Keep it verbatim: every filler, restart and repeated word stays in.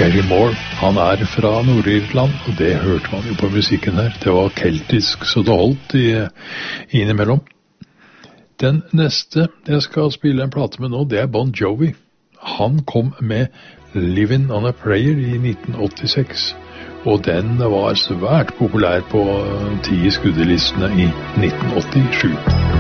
Gary Moore, han er fra Nord-Irland, og det hørte man jo på musikken her. Det var keltisk, så det holdt i, innimellom. Den neste jeg skal spille en plate med nå, det er Bon Jovi. Han kom med Living on a Prayer i nitten åttiseks, og den var svært populær på ti skuddelistene i nitten åttisju.